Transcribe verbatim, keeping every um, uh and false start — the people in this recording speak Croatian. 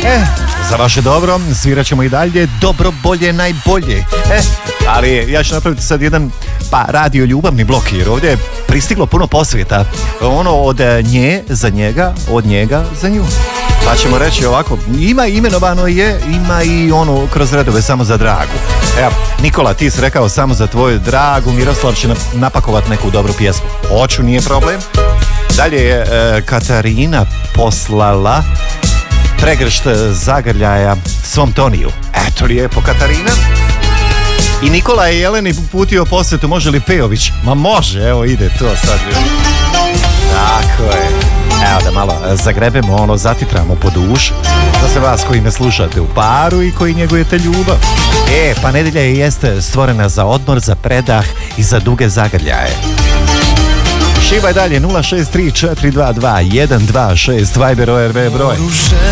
E, za vaše dobro svirat ćemo i dalje dobro, bolje, najbolje. E, ali ja ću napraviti sad jedan pa radio ljubavni blok, jer ovdje je pristiglo puno posvijeta. Ono od nje za njega, od njega za nju. Pa ćemo reći ovako, ima imenovano je, ima i ono kroz redove samo za Dragu. Evo, Nikola, ti si rekao samo za tvoju Dragu, Miroslav će napakovat neku dobru pjesmu. Hoću, nije problem. Dalje je e, Katarina poslala pregršt zagrljaja svom Toniju. Eto lijepo, Katarina. I Nikola je Jeleni uputio posjetu, može li Pejović? Ma može, evo ide to sad. Tako je. Evo da malo zagrebemo, ono, zatitramo po dušu. Za sve vas koji me slušate u paru i koji njegujete ljubav. E, pa nedjelja je jeste stvorena za odmor, za predah i za duge zagrljaje. Šivaj dalje nula šest tri četiri dva dva jedan dva šest Viber O R B broj.